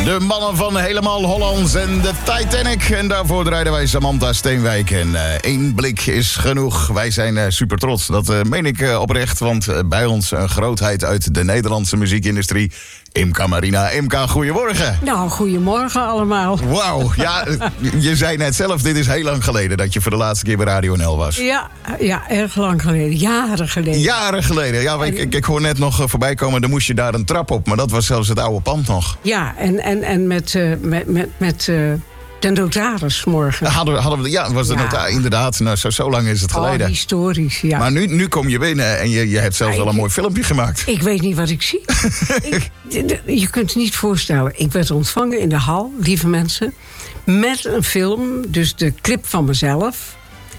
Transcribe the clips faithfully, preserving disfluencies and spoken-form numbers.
De mannen van Helemaal Hollands en de Titanic. En daarvoor draaiden wij Samantha Steenwijk. En uh, één blik is genoeg. Wij zijn uh, super trots. Dat uh, meen ik uh, oprecht. Want uh, bij ons een grootheid uit de Nederlandse muziekindustrie. Imka Marina. Imka, goedemorgen. Nou, goedemorgen allemaal. Wauw. Ja, je zei net zelf, dit is heel lang geleden dat je voor de laatste keer bij Radio N L was. Ja, ja, erg lang geleden. Jaren geleden. Jaren geleden. Ja, ik, ik, ik hoor net nog voorbij komen, dan moest je daar een trap op. Maar dat was zelfs het oude pand nog. Ja, en, en, en met, uh, met, met, met uh, de notaris morgen. Hadden, hadden we, ja, was de ja. notaris, inderdaad. Nou, zo, zo lang is het geleden. Oh, historisch, ja. Maar nu, nu kom je binnen en je, je hebt zelfs ja, wel een ik, mooi filmpje gemaakt. Ik weet niet wat ik zie. ik, je kunt het niet voorstellen. Ik werd ontvangen in de hal, lieve mensen, met een film, dus de clip van mezelf.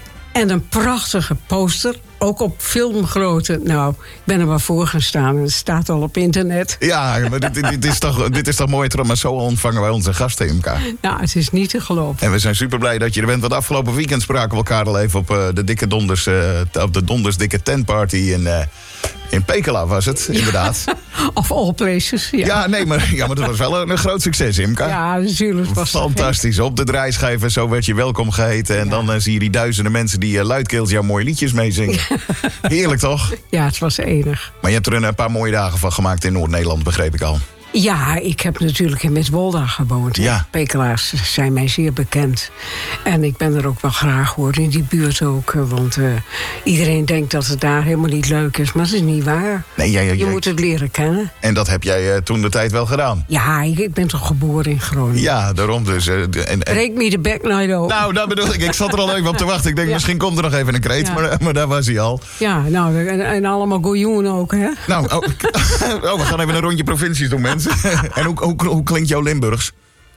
En een prachtige poster, ook op filmgrootte. Nou, ik ben er maar voor gaan staan en het staat al op internet. Ja, maar dit, dit, is, toch, dit is toch mooi, maar zo ontvangen wij onze gasten in elkaar. Nou, het is niet te geloven. En we zijn super blij dat je er bent, want afgelopen weekend spraken we elkaar al even op uh, de dikke donders, uh, op de donders dikke tentparty in... Uh, In Pekela was het, inderdaad. Of all places, ja. Ja, nee, maar, ja, maar dat was wel een, een groot succes, Imka. Ja, natuurlijk was het fantastisch. Op de draaischijven, zo werd je welkom geheten. En ja. dan uh, zie je die duizenden mensen die uh, luidkeels jouw mooie liedjes meezingen. Heerlijk, toch? Ja, het was enig. Maar je hebt er een, een paar mooie dagen van gemaakt in Noord-Nederland, begreep ik al. Ja, ik heb natuurlijk in Midwolda gewoond. Ja. Pekelaars zijn mij zeer bekend. En ik ben er ook wel graag hoor, in die buurt ook. Want uh, iedereen denkt dat het daar helemaal niet leuk is. Maar dat is niet waar. Nee, jij, jij, je moet het leren kennen. En dat heb jij uh, toen de tijd wel gedaan? Ja, ik, ik ben toch geboren in Groningen. Ja, daarom dus. Uh, en, en... Breek me de bek nou door. Nou, dat bedoel ik. Ik zat er al even op te wachten. Ik denk, ja. misschien komt er nog even een kreet. Ja. Maar, maar daar was hij al. Ja, nou, en, en allemaal goeioen ook, hè? Nou, oh, oh, we gaan even een rondje provincies doen, mensen. En hoe, hoe, hoe klinkt jouw Limburgs?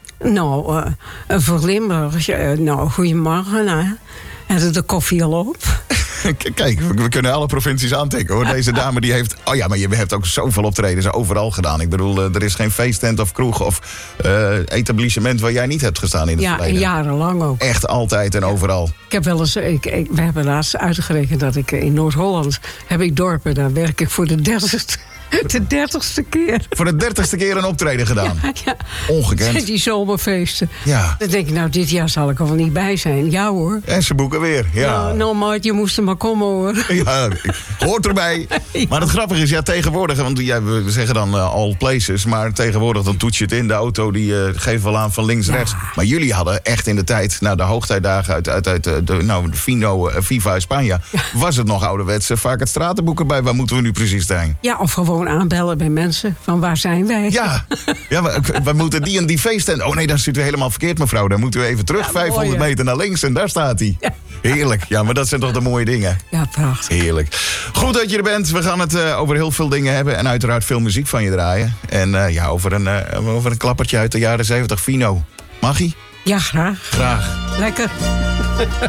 Nou, uh, voor Limburgs, uh, nou, goedemorgen, hè. En de koffie al op. Kijk, we kunnen alle provincies aantikken, hoor. Deze dame die heeft... Oh ja, maar je hebt ook zoveel optredens overal gedaan. Ik bedoel, er is geen feesttent of kroeg of uh, etablissement waar jij niet hebt gestaan in het ja, verleden. Ja, jarenlang ook. Echt altijd en overal. Ik heb wel eens... Ik, ik, we hebben laatst uitgerekend dat ik in Noord-Holland... heb ik dorpen, daar werk ik voor de dertigste... De dertigste keer. Voor de dertigste keer een optreden gedaan. Ja, ja. Ongekend. Die zomerfeesten. Ja. Dan denk ik, nou, dit jaar zal ik er wel niet bij zijn. Ja hoor. En ze boeken weer. Ja. Nou, nou maat, je moest er maar komen hoor. Ja, hoort erbij. Ja. Maar het grappige is, ja, tegenwoordig, want ja, we zeggen dan uh, all places, maar tegenwoordig dan toets je het in. De auto die uh, geeft wel aan van links ja. rechts. Maar jullie hadden echt in de tijd, nou, de hoogtijdagen uit, uit, uit de, nou, de Fino, uh, Viva España, ja. was het nog ouderwets vaak het stratenboeken bij. Waar moeten we nu precies zijn? Ja, of gewoon aanbellen bij mensen. Van waar zijn wij? Ja, ja we, we moeten die en die feesten. Oh nee, daar zit u helemaal verkeerd, mevrouw. Dan moeten we even terug, ja, vijfhonderd mooi, meter naar links en daar staat hij. Ja. Heerlijk. Ja, maar dat zijn toch de mooie dingen. Ja, prachtig. Heerlijk. Goed dat je er bent. We gaan het uh, over heel veel dingen hebben. En uiteraard veel muziek van je draaien. En uh, ja, over een, uh, over een klappertje uit de jaren zeventig. Fino. Mag ie? Ja, graag. Graag. Lekker.